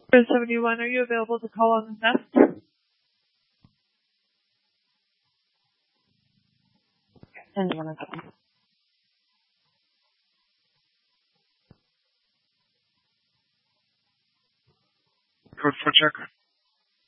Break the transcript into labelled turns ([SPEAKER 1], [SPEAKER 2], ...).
[SPEAKER 1] For 71, are you available to call on the theft?
[SPEAKER 2] And 107.
[SPEAKER 3] Code 4 check.